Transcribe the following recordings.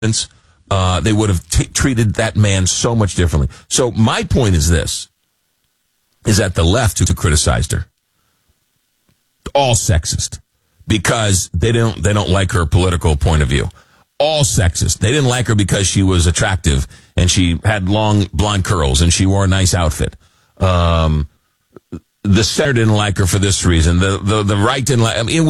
they would have treated that man so much differently. So my point is this, is that the left who criticized her, all sexist, because they don't like her political point of view. All sexist. They didn't like her because she was attractive and she had long blonde curls and she wore a nice outfit. The center didn't like her for this reason. The right didn't like. I mean,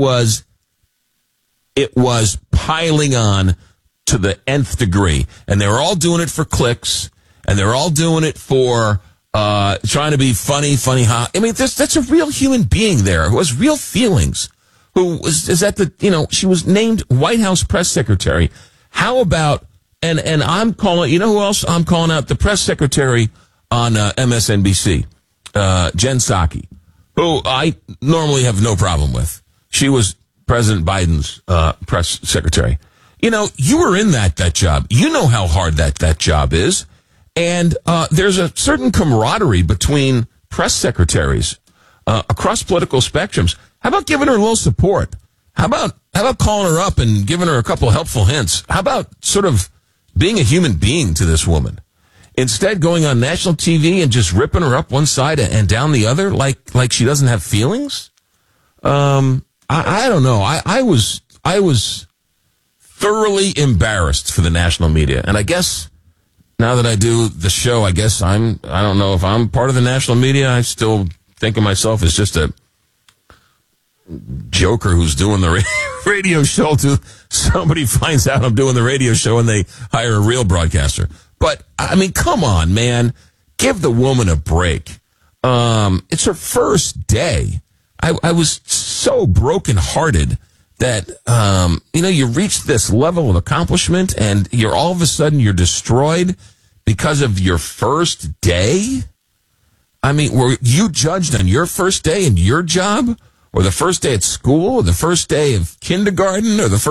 it was piling on to the nth degree, and they were all doing it for clicks, and they were all doing it for trying to be funny. I mean, that's a real human being there who has real feelings. Is at the, she was named White House press secretary. How about, and I'm calling, you know who else I'm calling out? The press secretary on MSNBC, Jen Psaki, who I normally have no problem with. She was President Biden's press secretary. You were in that job. You know how hard that job is. And there's a certain camaraderie between press secretaries across political spectrums. How about giving her a little support? How about calling her up and giving her a couple of helpful hints? How about sort of being a human being to this woman? Instead, going on national TV and just ripping her up one side and down the other like she doesn't have feelings? I don't know. I was thoroughly embarrassed for the national media. And I guess now that I do the show, I don't know if I'm part of the national media. I still think of myself as just a joker who's doing the radio show till somebody finds out I'm doing the radio show and they hire a real broadcaster. But, I mean, come on, man. Give the woman a break. It's her first day. I was so brokenhearted that, you reach this level of accomplishment and all of a sudden you're destroyed because of your first day? I mean, were you judged on your first day in your job? Or the first day at school? Or the first day of kindergarten? Or the first